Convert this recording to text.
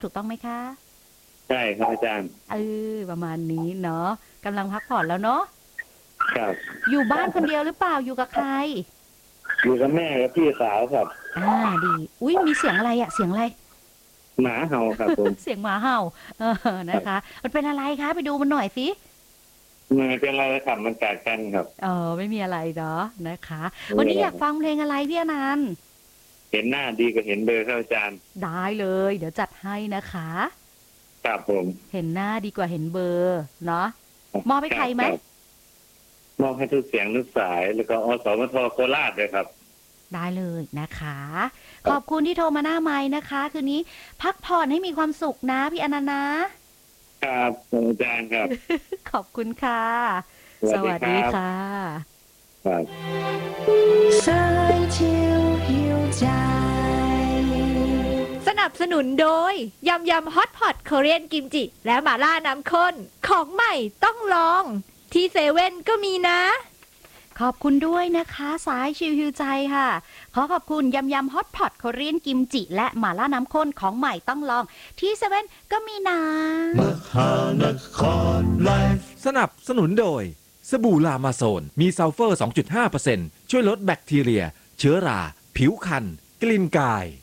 ถูกต้องไหมคะใช่ครับอาจารย์ประมาณนี้เนาะกำลังพักผ่อนแล้วเนาะครับอยู่บ้านคนเดียวหรือเปล่าอยู่กับใครอยู่กับแม่กับพี่สาวครับดีอุ้ยมีเสียงอะไรอะเสียงอะไรหมาเห่าครับผมเสียงหมาเห่านะคะมันเป็นอะไรคะไปดูมันหน่อยสิไม่เป็นไรครับมันกัดกันครับไม่มีอะไรเนาะนะคะวันนี้อยากฟังเพลงอะไรพี่อนันต์เห็นหน้าดีกว่าเห็นเบอร์ครับอาจารย์ได้เลยเดี๋ยวจัดให้นะคะครับผมเห็นหน้าดีกว่าเห็นเบอร์เนาะมอบให้ใครไหมมอบให้ทุกเสียงทุกสายแล้วก็อสมทโคราชเลยครับได้เลยนะคะขอบคุณที่โทรมาหน้าไม้นะคะคืนนี้พักผ่อนให้มีความสุขนะพี่อนันต์นะครับอาจารย์ครับขอบคุณค่ะสวัสดีค่ะครับ三九หิวใจสนับสนุนโดยยำฮอตพอตเกาหลีกิมจิและหม่าล่าน้ำข้นของใหม่ต้องลองที่เซเว่นก็มีนะขอบคุณด้วยนะคะสายชิวหิวใจค่ะขอขอบคุณยำฮอตพอตเกาหลีกิมจิและหม่าล่าน้ำข้นของใหม่ต้องลองที่เซเว่นก็มีนะมหานครไลฟ์สนับสนุนโดยสบู่ลามาโซนมีซัลเฟอร์ 2.5% ช่วยลดแบคทีเรียเชื้อราผิวคันกลิ่นกาย